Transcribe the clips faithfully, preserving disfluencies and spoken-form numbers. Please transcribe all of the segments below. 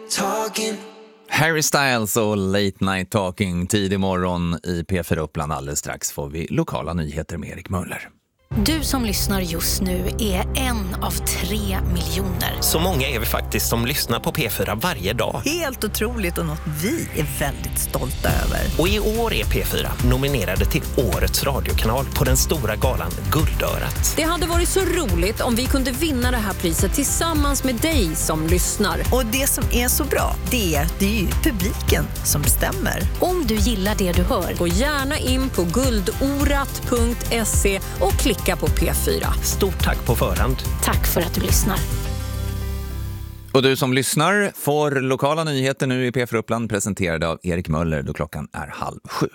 talking. Harry Styles och Late Night Talking tidig morgon i P fyra Uppland. Alldeles strax får vi lokala nyheter med Erik Möller. Du som lyssnar just nu är en av tre miljoner. Så många är vi faktiskt som lyssnar på P fyra varje dag. Helt otroligt och något vi är väldigt stolta över. Och i år är P fyra nominerade till Årets radiokanal på den stora galan Guldörat. Det hade varit så roligt om vi kunde vinna det här priset tillsammans med dig som lyssnar. Och det som är så bra, det är, det är ju publiken som bestämmer. Om du gillar det du hör, gå gärna in på guldorat punkt se och klicka på P fyra. Stort tack på förhand. Tack för att du lyssnar. Och du som lyssnar får lokala nyheter nu i P fyra Uppland presenterade av Erik Möller då klockan är halv sju.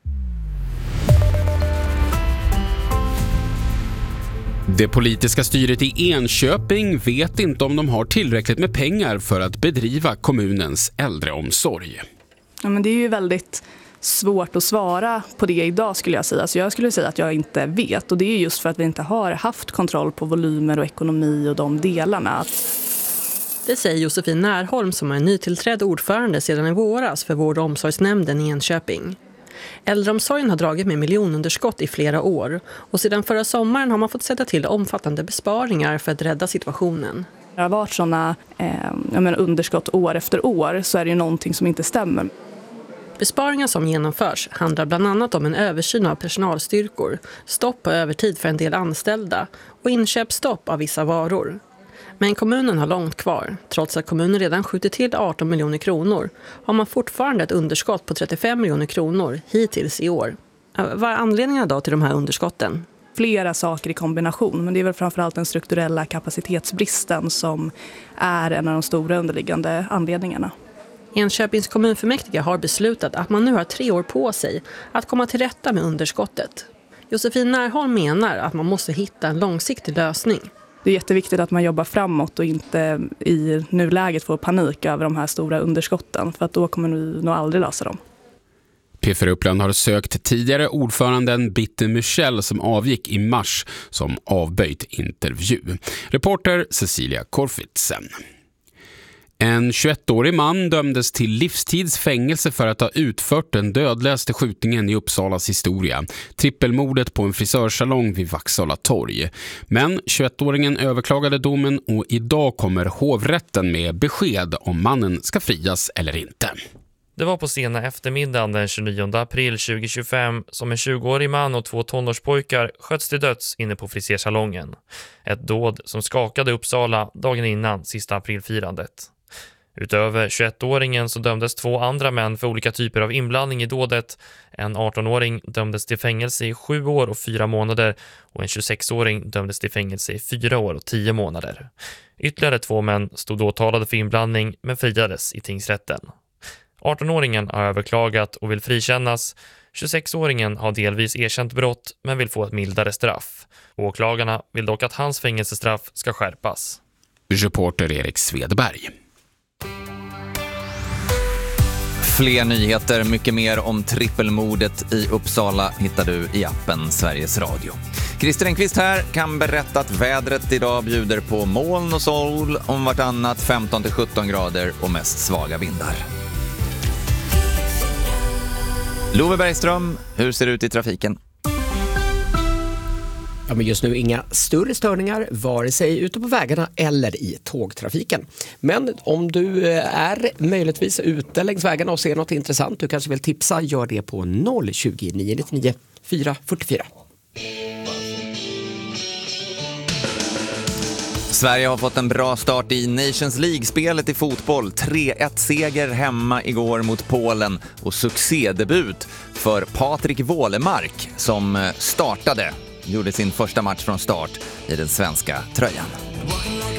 Det politiska styret i Enköping vet inte om de har tillräckligt med pengar för att bedriva kommunens äldreomsorg. Ja, men det är ju väldigt svårt att svara på det idag skulle jag säga. Så jag skulle säga att jag inte vet. Och det är just för att vi inte har haft kontroll på volymer och ekonomi och de delarna. Det säger Josefin Närholm som är nytillträdd ordförande sedan i våras för vård- och omsorgsnämnden i Enköping. Äldreomsorgen har dragit med miljonunderskott i flera år och sedan förra sommaren har man fått sätta till omfattande besparingar för att rädda situationen. Det har varit sådana eh, jag menar, underskott år efter år så är det ju någonting som inte stämmer. Besparingar som genomförs handlar bland annat om en översyn av personalstyrkor, stopp på övertid för en del anställda och inköpsstopp av vissa varor. Men kommunen har långt kvar. Trots att kommunen redan skjutit till arton miljoner kronor har man fortfarande ett underskott på trettiofem miljoner kronor hittills i år. Vad är anledningen då till de här underskotten? Flera saker i kombination, men det är väl framförallt den strukturella kapacitetsbristen som är en av de stora underliggande anledningarna. Enköpings kommunfullmäktige har beslutat att man nu har tre år på sig att komma till rätta med underskottet. Josefin Närholm menar att man måste hitta en långsiktig lösning. Det är jätteviktigt att man jobbar framåt och inte i nuläget får panik över de här stora underskotten. För att då kommer vi nog aldrig lösa dem. P fyra Uppland har sökt tidigare ordföranden Bitte Michel som avgick i mars som avböjt intervju. Reporter Cecilia Korfitsen. En tjugoettårig man dömdes till livstidsfängelse för att ha utfört den dödligaste skjutningen i Uppsalas historia, trippelmordet på en frisörsalong vid Vaxhalla torg. Men tjugoettåringen överklagade domen och idag kommer hovrätten med besked om mannen ska frias eller inte. Det var på sena eftermiddagen den tjugonionde april tjugohundratjugofem som en tjugoårig man och två tonårspojkar sköts till döds inne på frisersalongen. Ett dåd som skakade Uppsala dagen innan sista aprilfirandet. Utöver tjugoettåringen så dömdes två andra män för olika typer av inblandning i dådet. En artonåring dömdes till fängelse i sju år och fyra månader och en tjugosexåring dömdes till fängelse i fyra år och tio månader. Ytterligare två män stod åtalade för inblandning men friades i tingsrätten. artonåringen har överklagat och vill frikännas. tjugosexåringen har delvis erkänt brott men vill få ett mildare straff. Åklagarna vill dock att hans fängelsestraff ska skärpas. Reporter Erik Svedberg. Fler nyheter, mycket mer om trippelmordet i Uppsala hittar du i appen Sveriges Radio. Christer Enqvist här kan berätta att vädret idag bjuder på moln och sol om vartannat femton till sjutton grader och mest svaga vindar. Love Bergström, hur ser det ut i trafiken? Ja, men just nu inga större störningar vare sig ute på vägarna eller i tågtrafiken. Men om du är möjligtvis ute längs vägarna och ser något intressant, du kanske vill tipsa, gör det på noll tjugo nio nittionio fyra fyrtiofyra. Sverige har fått en bra start i Nations League-spelet i fotboll. tre ett seger hemma igår mot Polen och succédebut för Patrik Wålemark som startade, gjorde sin första match från start i den svenska tröjan.